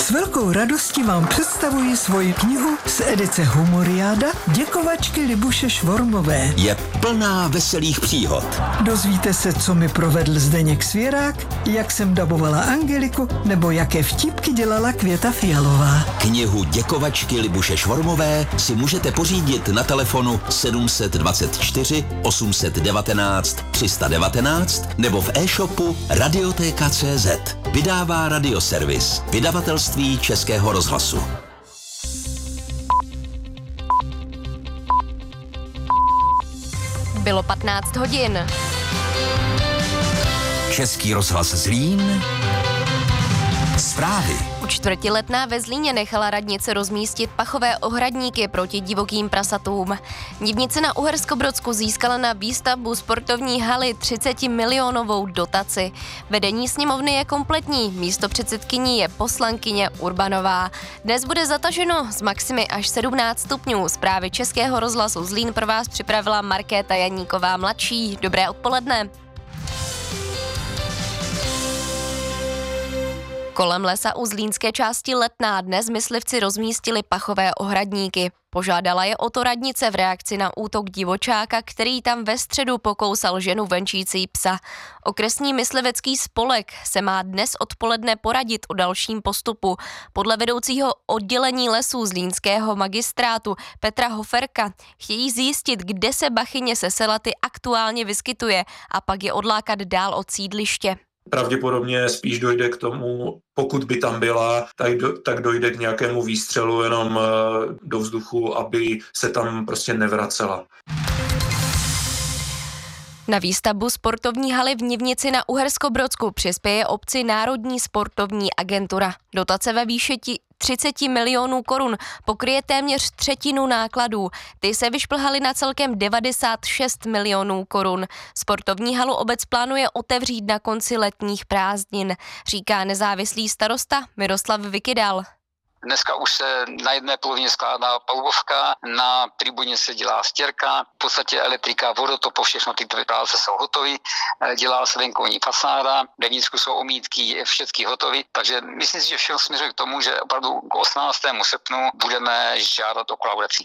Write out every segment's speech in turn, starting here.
S velkou radostí vám představuji svoji knihu z edice Humoriáda Děkovačky Libuše Švormové. Je plná veselých příhod. Dozvíte se, co mi provedl Zdeněk Svěrák, jak jsem dabovala Angeliku, nebo jaké vtipky dělala Květa Fialová. Knihu Děkovačky Libuše Švormové si můžete pořídit na telefonu 724 819 319 nebo v e-shopu Radiotéka.cz. Vydává Radioservis, vydavatelství Českého rozhlasu. Bylo 15 hodin. Český rozhlas Zlín. Zprávy. U čtvrti Letná ve Zlíně nechala radnice rozmístit pachové ohradníky proti divokým prasatům. Divnice na Uherskobrodsku získala na výstavbu sportovní haly 30-milionovou dotaci. Vedení sněmovny je kompletní, místopředsedkyní je poslankyně Urbanová. Dnes bude zataženo s maximy až 17 stupňů. Zprávy Českého rozhlasu Zlín pro vás připravila Markéta Janíková mladší. Dobré odpoledne. Kolem lesa u zlínské části Letná dnes myslivci rozmístili pachové ohradníky. Požádala je o to radnice v reakci na útok divočáka, který tam ve středu pokousal ženu venčící psa. Okresní myslivecký spolek se má dnes odpoledne poradit o dalším postupu. Podle vedoucího oddělení lesů zlínského magistrátu Petra Hoferka chtějí zjistit, kde se bachyně se selaty aktuálně vyskytuje a pak je odlákat dál od sídliště. Pravděpodobně spíš dojde k tomu, pokud by tam byla, tak dojde k nějakému výstřelu jenom do vzduchu, aby se tam prostě nevracela. Na výstavbu sportovní haly v Nivnici na Uherskobrodsku přispěje obci Národní sportovní agentura. Dotace ve výši 30 milionů korun pokryje téměř třetinu nákladů. Ty se vyšplhaly na celkem 96 milionů korun. Sportovní halu obec plánuje otevřít na konci letních prázdnin, říká nezávislý starosta Miroslav Vykydal. Dneska už se na jedné polovině skládá palubovka, na tribuně se dělá stěrka, v podstatě elektrika, vodotopo, všechno ty práce jsou hotové, dělá se venkovní fasáda, vevnitřku jsou omítky, všechny hotové, takže myslím si, že všechno směřuje k tomu, že opravdu k 18. srpnu budeme žádat o kolaudaci.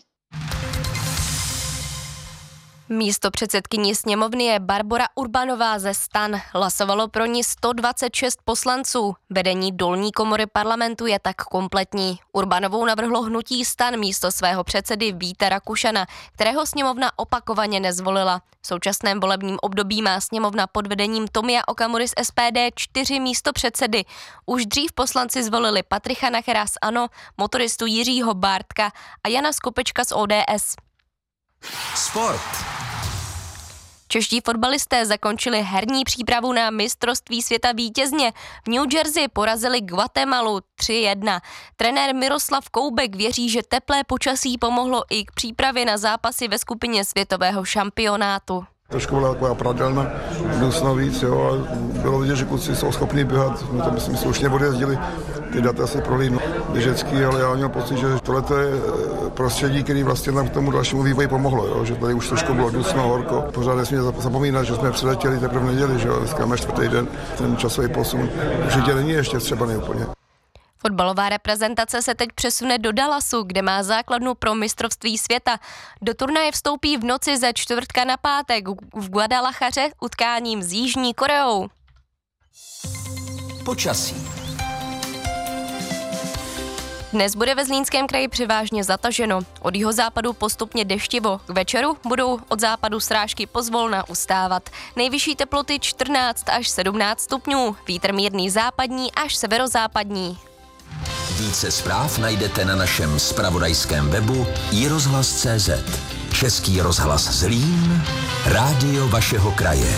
Místopředsedkyní sněmovny je Barbora Urbanová ze STAN. Hlasovalo pro ní 126 poslanců. Vedení dolní komory parlamentu je tak kompletní. Urbanovou navrhlo hnutí STAN místo svého předsedy Víta Rakušana, kterého sněmovna opakovaně nezvolila. V současném volebním období má sněmovna pod vedením Tomia Okamury z SPD 4 místopředsedy. Už dřív poslanci zvolili Patricha Nachera z ANO, motoristu Jiřího Bártka a Jana Skopečka z ODS. Sport. Čeští fotbalisté zakončili herní přípravu na mistrovství světa vítězně. V New Jersey porazili Guatemalu 3-1. Trenér Miroslav Koubek věří, že teplé počasí pomohlo i k přípravě na zápasy ve skupině světového šampionátu. Trošku byla taková pradelna, dusno víc, jo, a bylo vidět, že kluci jsou schopni běhat, my to myslím slušně odjezdili, ty data si prohlídnu běžecký, ale já měl pocit, že tohle je prostředí, který vlastně nám k tomu dalšímu vývoji pomohlo, jo, že tady už trošku bylo dusno, horko, pořád nesmíme zapomínat, že jsme přiletěli teprve v neděli, že jo, dneska máme 4. den, ten časový posun určitě není ještě třeba úplně. Fotbalová reprezentace se teď přesune do Dallasu, kde má základnu pro mistrovství světa. Do turnaje vstoupí v noci ze čtvrtka na pátek v Guadalajaře utkáním s Jižní Koreou. Počasí. Dnes bude ve Zlínském kraji převážně zataženo. Od jihozápadu postupně deštivo. K večeru budou od západu srážky pozvolna ustávat. Nejvyšší teploty 14 až 17 stupňů. Vítr mírný západní až severozápadní. Více zpráv najdete na našem zpravodajském webu iRozhlas.cz. Český rozhlas Zlín, rádio vašeho kraje.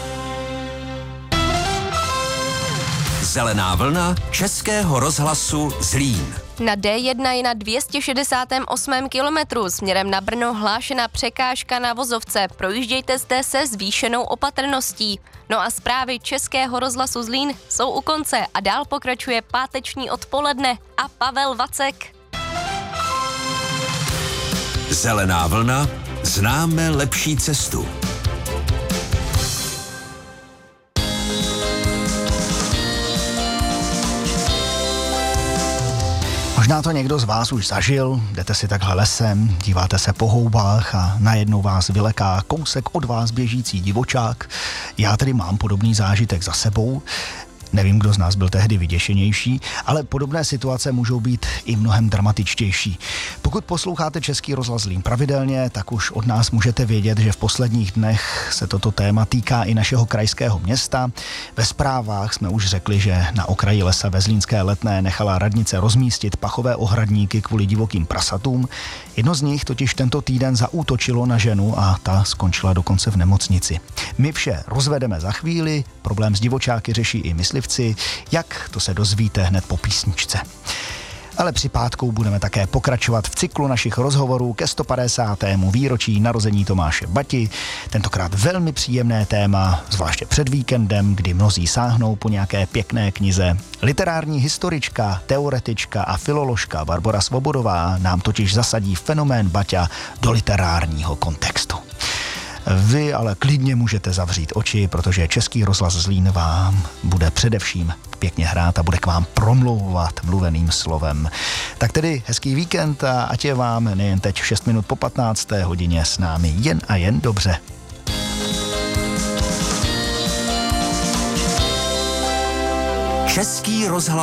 Zelená vlna Českého rozhlasu Zlín. Na D1 je na 268. kilometru směrem na Brno hlášena překážka na vozovce. Projíždějte zde se zvýšenou opatrností. No a zprávy Českého rozhlasu Zlín jsou u konce a dál pokračuje páteční odpoledne a Pavel Vacek. Zelená vlna, známe lepší cestu. Možná to někdo z vás už zažil, jdete si takhle lesem, díváte se po houbách a najednou vás vyleká kousek od vás běžící divočák. Já tedy mám podobný zážitek za sebou. Nevím, kdo z nás byl tehdy vyděšenější, ale podobné situace můžou být i mnohem dramatičtější. Pokud posloucháte Český rozhlas Zlín pravidelně, tak už od nás můžete vědět, že v posledních dnech se toto téma týká i našeho krajského města. Ve zprávách jsme už řekli, že na okraji lesa ve Zlínské Letné nechala radnice rozmístit pachové ohradníky kvůli divokým prasatům. Jedno z nich totiž tento týden zaútočilo na ženu a ta skončila dokonce v nemocnici. My vše rozvedeme za chvíli, problém s divočáky řeší i myslivci, jak to se dozvíte hned po písničce. Ale při pátku budeme také pokračovat v cyklu našich rozhovorů ke 150. výročí narození Tomáše Bati. Tentokrát velmi příjemné téma, zvláště před víkendem, kdy mnozí sáhnou po nějaké pěkné knize. Literární historička, teoretička a filoložka Barbora Svobodová nám totiž zasadí fenomén Baťa do literárního kontextu. Vy ale klidně můžete zavřít oči, protože Český rozhlas Zlín vám bude především pěkně hrát a bude k vám promlouvat mluveným slovem. Tak tedy hezký víkend a ať je vám nejen teď 6 minut po 15. hodině s námi jen a jen dobře. Český rozhlas